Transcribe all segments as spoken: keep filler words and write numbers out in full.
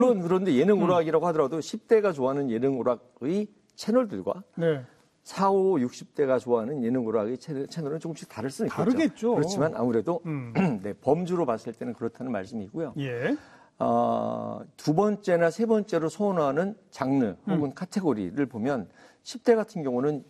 물론 그런데 예능 오락이라고 하더라도 십 대가 좋아하는 예능 오락의 채널들과 네. 사십, 육십 대가 좋아하는 예능 오락의 채널, 채널은 조금씩 다를 수는 있겠죠. 다르겠죠. 그렇지만 아무래도 음. 네, 범주로 봤을 때는 그렇다는 말씀이고요. 예. 어, 두 번째나 세 번째로 선호하는 장르 혹은 음. 카테고리를 보면 십 대 같은 경우는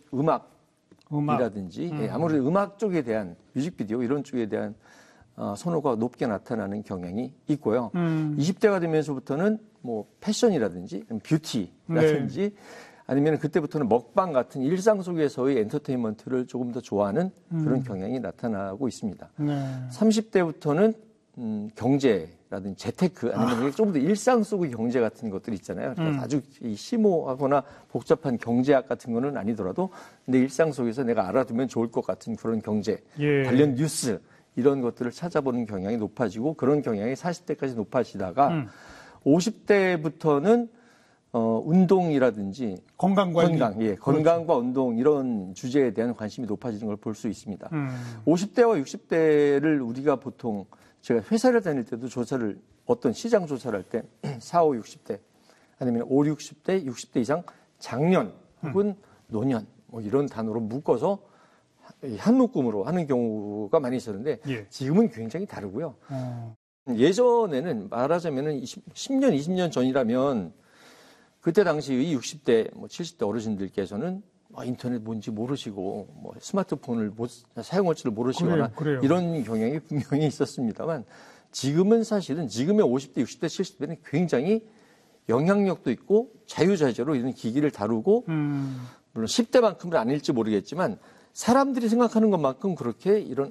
음악이라든지 음악. 음. 예, 아무래도 음악 쪽에 대한 뮤직비디오 이런 쪽에 대한 어, 선호가 높게 나타나는 경향이 있고요. 음. 이십 대가 되면서부터는 뭐 패션이라든지 뷰티라든지 네. 아니면 그때부터는 먹방 같은 일상 속에서의 엔터테인먼트를 조금 더 좋아하는 음. 그런 경향이 나타나고 있습니다. 네. 삼십 대부터는 음, 경제라든지 재테크 아니면 아. 좀 더 일상 속의 경제 같은 것들이 있잖아요. 그러니까 음. 아주 심오하거나 복잡한 경제학 같은 거는 아니더라도 내 일상 속에서 내가 알아두면 좋을 것 같은 그런 경제 예. 관련 뉴스 이런 것들을 찾아보는 경향이 높아지고 그런 경향이 사십 대까지 높아지다가 음. 오십 대부터는 어, 운동이라든지 건강관리, 건강, 예, 그렇죠. 건강과 운동 이런 주제에 대한 관심이 높아지는 걸 볼 수 있습니다. 음. 오십 대와 육십 대를 우리가 보통 제가 회사를 다닐 때도 조사를 어떤 시장 조사를 할 때 사십, 육십 대 아니면 오십, 육십 대, 육십 대 이상 장년 혹은 음. 노년 뭐 이런 단어로 묶어서 한 묶음으로 하는 경우가 많이 있었는데 예. 지금은 굉장히 다르고요. 어. 예전에는 말하자면은 십 년, 이십 년 전이라면 그때 당시의 육십 대, 뭐 칠십 대 어르신들께서는 뭐 인터넷 뭔지 모르시고 뭐 스마트폰을 못, 사용할 줄 모르시거나 그래요, 그래요. 이런 경향이 분명히 있었습니다만 지금은 사실은 지금의 오십 대, 육십 대, 칠십 대는 굉장히 영향력도 있고 자유자재로 이런 기기를 다루고 음. 물론 십 대만큼은 아닐지 모르겠지만 사람들이 생각하는 것만큼 그렇게 이런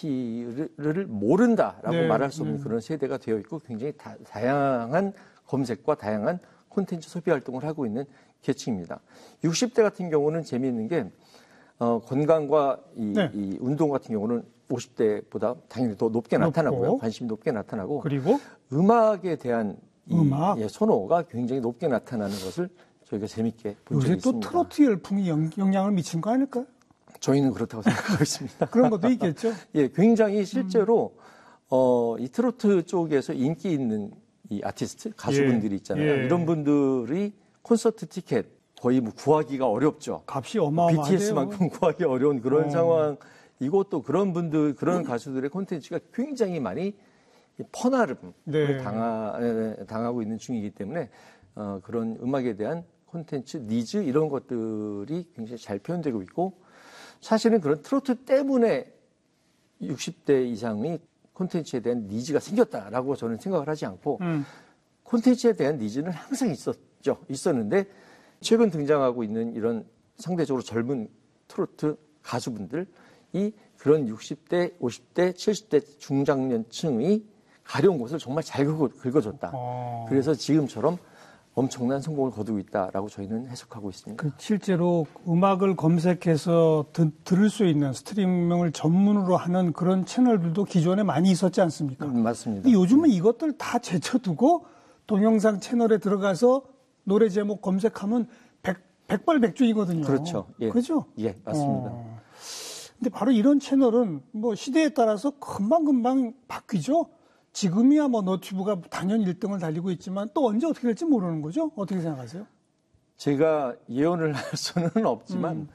아이티를 모른다라고 네, 말할 수 없는 음. 그런 세대가 되어 있고 굉장히 다, 다양한 검색과 다양한 콘텐츠 소비 활동을 하고 있는 계층입니다. 육십 대 같은 경우는 재미있는 게 어, 건강과 이, 네. 이 운동 같은 경우는 오십 대보다 당연히 더 높게 높고. 나타나고요. 관심이 높게 나타나고 그리고 음악에 대한 이, 음악? 예, 선호가 굉장히 높게 나타나는 것을 저희가 재밌게 본 적이 요새 또 있습니다. 트로트 열풍이 영, 영향을 미친 거 아닐까요? 저희는 그렇다고 생각하고 있습니다. 그런 것도 있겠죠. 예, 굉장히 실제로 음. 어, 이 트로트 쪽에서 인기 있는 이 아티스트 가수분들이 있잖아요. 예, 예. 이런 분들이 콘서트 티켓 거의 뭐 구하기가 어렵죠. 값이 어마어마해요. 비티에스만큼 구하기 어려운 그런 어. 상황. 이것도 그런 분들 그런 음. 가수들의 콘텐츠가 굉장히 많이 퍼나름을 네. 당하, 당하고 있는 중이기 때문에 어, 그런 음악에 대한 콘텐츠 니즈 이런 것들이 굉장히 잘 표현되고 있고 사실은 그런 트로트 때문에 육십 대 이상의 콘텐츠에 대한 니즈가 생겼다라고 저는 생각을 하지 않고 음. 콘텐츠에 대한 니즈는 항상 있었죠. 있었는데 최근 등장하고 있는 이런 상대적으로 젊은 트로트 가수분들이 그런 육십 대, 오십 대, 칠십 대 중장년층의 가려운 곳을 정말 잘 긁어, 긁어줬다. 어. 그래서 지금처럼 엄청난 성공을 거두고 있다라고 저희는 해석하고 있습니다. 그 실제로 음악을 검색해서 드, 들을 수 있는 스트리밍을 전문으로 하는 그런 채널들도 기존에 많이 있었지 않습니까? 음, 맞습니다. 근데 요즘은 이것들 다 제쳐두고 동영상 채널에 들어가서 노래 제목 검색하면 백, 백발백중이거든요. 그렇죠. 예. 그죠? 예, 맞습니다. 어. 근데 바로 이런 채널은 뭐 시대에 따라서 금방금방 바뀌죠? 지금이야 뭐 너튜브가 당연히 일 등을 달리고 있지만 또 언제 어떻게 될지 모르는 거죠? 어떻게 생각하세요? 제가 예언을 할 수는 없지만, 음.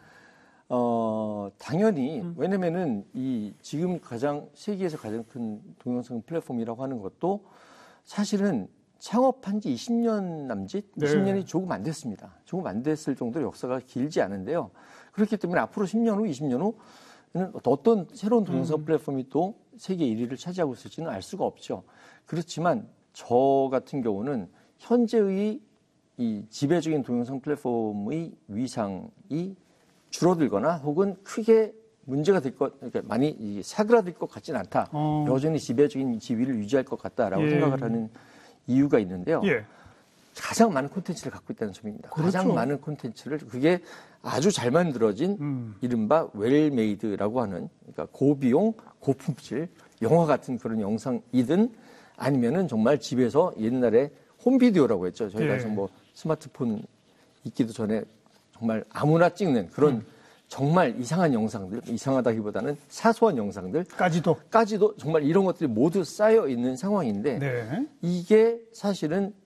어, 당연히, 음. 왜냐면은 이 지금 가장, 세계에서 가장 큰 동영상 플랫폼이라고 하는 것도 사실은 창업한 지 이십 년 남짓? 네. 이십 년이 조금 안 됐습니다. 조금 안 됐을 정도로 역사가 길지 않은데요. 그렇기 때문에 앞으로 십 년 후, 이십 년 후는 어떤 새로운 동영상 음. 플랫폼이 또 세계 일 위를 차지하고 있을지는 알 수가 없죠. 그렇지만 저 같은 경우는 현재의 이 지배적인 동영상 플랫폼의 위상이 줄어들거나 혹은 크게 문제가 될 것, 그러니까 많이 사그라들 것 같지는 않다. 어. 여전히 지배적인 지위를 유지할 것 같다라고 예. 생각을 하는 이유가 있는데요. 예. 가장 많은 콘텐츠를 갖고 있다는 점입니다. 그렇죠. 가장 많은 콘텐츠를 그게 아주 잘 만들어진 음. 이른바 웰메이드라고 하는 그러니까 고비용 고품질 영화 같은 그런 영상이든 아니면은 정말 집에서 옛날에 홈비디오라고 했죠. 저희가 예. 뭐 스마트폰 있기도 전에 정말 아무나 찍는 그런 음. 정말 이상한 영상들, 이상하다기보다는 사소한 영상들까지도 까지도 정말 이런 것들이 모두 쌓여 있는 상황인데 네. 이게 사실은